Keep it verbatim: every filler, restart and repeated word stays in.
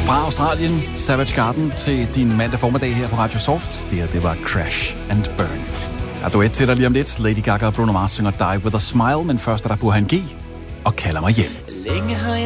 Fra Australien, Savage Garden, til din mandag formiddag her på Radio Soft. Det her, det var Crash and Burn. Er du et til dig lige om lidt? Lady Gaga og Bruno Mars synger Die With A Smile, men først er der Burhan G og Kalder mig hjem. Længe har